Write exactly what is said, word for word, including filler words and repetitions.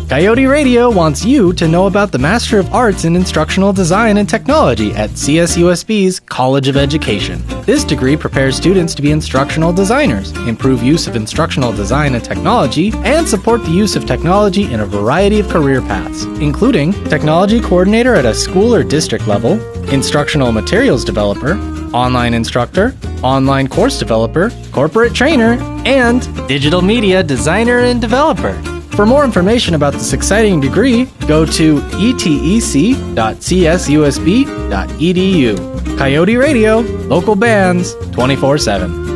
Coyote Radio wants you to know about the Master of Arts in Instructional Design and Technology at C S U S B's College of Education. This degree prepares students to be instructional designers, improve use of instructional design and technology, and support the use of technology in a variety of career paths, including technology coordinator at a school or district level, instructional materials developer, online instructor, online course developer, corporate trainer, and digital media designer and developer. For more information about this exciting degree, go to e t e c dot c s u s b dot e d u. Coyote Radio, local bands, twenty-four seven.